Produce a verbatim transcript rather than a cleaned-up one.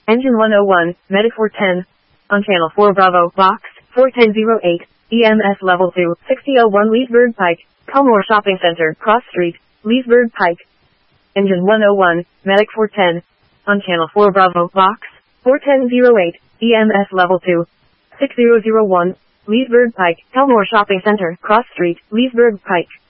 Engine one oh one, Medic four ten. On Channel four Bravo, Box, four ten oh eight, E M S Level two, sixty oh one Leesburg Pike, Culmore Shopping Center, Cross Street, Leesburg Pike. Engine one oh one, Medic four ten. On Channel four Bravo, Box, four ten oh eight, E M S Level two, six thousand one, Leesburg Pike, Culmore Shopping Center, Cross Street, Leesburg Pike.